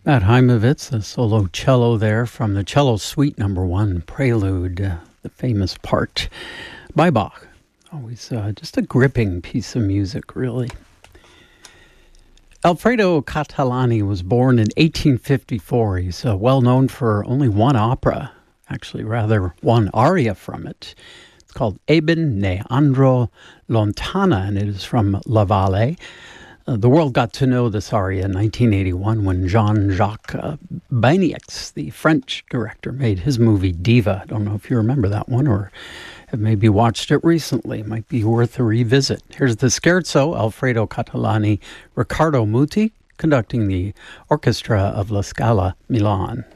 Matt Heimovitz, the solo cello there from the Cello Suite No. 1, Prelude, the famous part by Bach. Always just a gripping piece of music, really. Alfredo Catalani was born in 1854. He's well known for only one opera, actually rather one aria from it. It's called Eben ne andro lontana, and it is from La Valle. The world got to know this aria in 1981 when Jean-Jacques Beniax, the French director, made his movie Diva. I don't know if you remember that one or have maybe watched it recently. It might be worth a revisit. Here's the scherzo, Alfredo Catalani, Riccardo Muti, conducting the Orchestra of La Scala, Milan.